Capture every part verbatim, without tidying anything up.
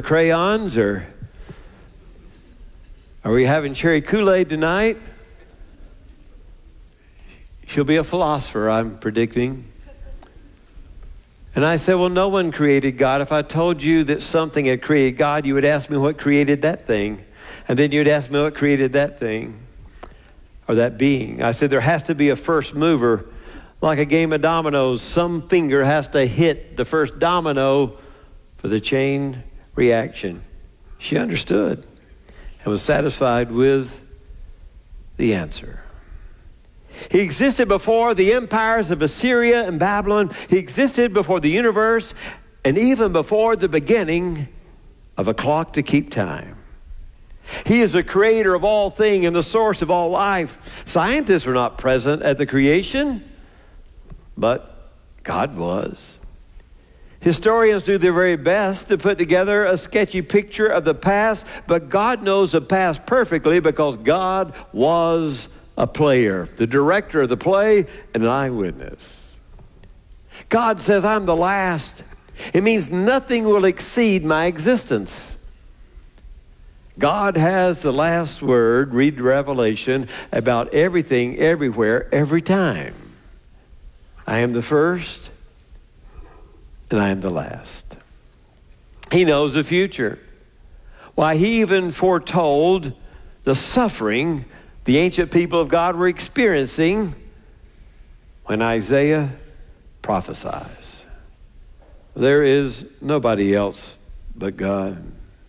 crayons, or are we having cherry Kool-Aid tonight? She'll be a philosopher, I'm predicting. And I said, well, no one created God. If I told you that something had created God, you would ask me what created that thing. And then you'd ask me what created that thing or that being. I said, there has to be a first mover. Like a game of dominoes, some finger has to hit the first domino for the chain reaction. She understood and was satisfied with the answer. He existed before the empires of Assyria and Babylon. He existed before the universe and even before the beginning of a clock to keep time. He is the creator of all things and the source of all life. Scientists were not present at the creation, but God was. Historians do their very best to put together a sketchy picture of the past, but God knows the past perfectly because God was a player, the director of the play, and an eyewitness. God says, I'm the last. It means nothing will exceed my existence. God has the last word, read Revelation, about everything, everywhere, every time. I am the first, and I am the last. He knows the future. Why, he even foretold the suffering the ancient people of God were experiencing when Isaiah prophesies. There is nobody else but God.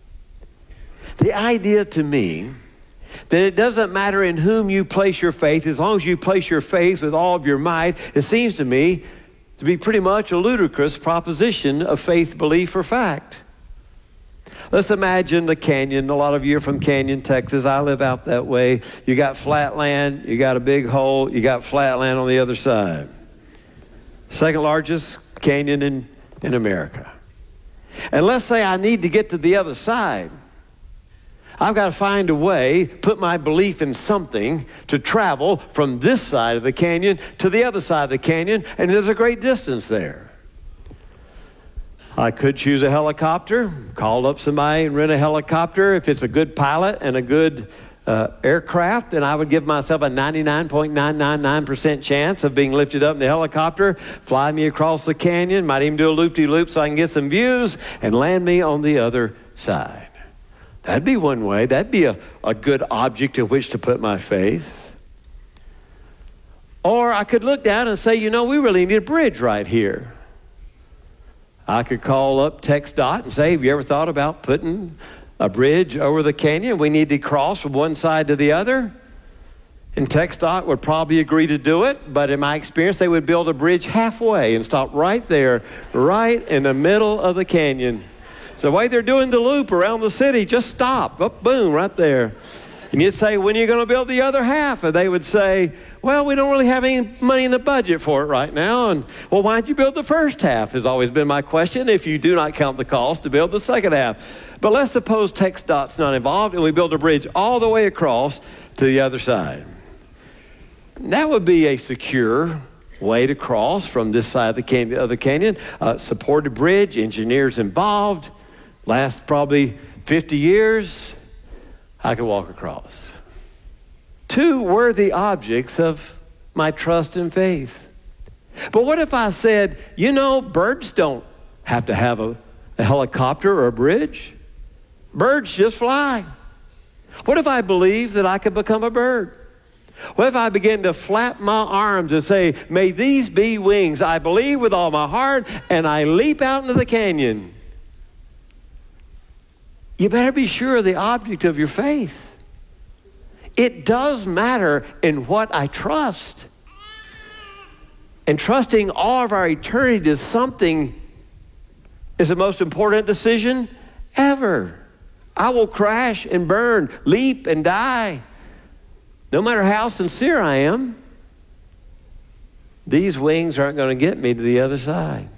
The idea to me that it doesn't matter in whom you place your faith, as long as you place your faith with all of your might, it seems to me to be pretty much a ludicrous proposition of faith, belief, or fact. Let's imagine the canyon. A lot of you are from Canyon, Texas. I live out that way. You got flat land, you got a big hole, you got flat land on the other side. Second largest canyon in, in America. And let's say I need to get to the other side. I've got to find a way, put my belief in something to travel from this side of the canyon to the other side of the canyon, and there's a great distance there. I could choose a helicopter, call up somebody and rent a helicopter. If it's a good pilot and a good uh, aircraft, then I would give myself a ninety-nine point nine nine nine percent chance of being lifted up in the helicopter, fly me across the canyon, might even do a loop-de-loop so I can get some views, and land me on the other side. That'd be one way. That'd be a, a good object in which to put my faith. Or I could look down and say, you know, we really need a bridge right here. I could call up TxDOT and say, have you ever thought about putting a bridge over the canyon? We need to cross from one side to the other. And TxDOT would probably agree to do it, but in my experience, they would build a bridge halfway and stop right there, right in the middle of the canyon. So the way they're doing the loop around the city, just stop, up, boom, right there. And you'd say, when are you going to build the other half? And they would say, well, we don't really have any money in the budget for it right now. And, well, why don't you build the first half has always been my question, if you do not count the cost to build the second half. But let's suppose TxDOT's not involved and we build a bridge all the way across to the other side. That would be a secure way to cross from this side of the canyon to the other canyon. Uh, supported bridge, engineers involved, lasts probably fifty years. I could walk across. Two worthy objects of my trust and faith. But what if I said, you know, birds don't have to have a, a helicopter or a bridge. Birds just fly. What if I believed that I could become a bird? What if I began to flap my arms and say, may these be wings. I believe with all my heart, and I leap out into the canyon. You better be sure of the object of your faith. It does matter in what I trust. And trusting all of our eternity to something is the most important decision ever. I will crash and burn, leap and die. No matter how sincere I am, these wings aren't going to get me to the other side.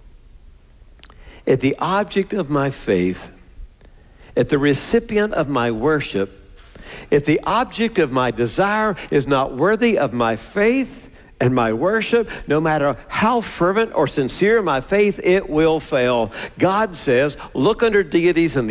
If the object of my faith, if the recipient of my worship, if the object of my desire is not worthy of my faith and my worship, no matter how fervent or sincere my faith, it will fail. God says, look under deities in the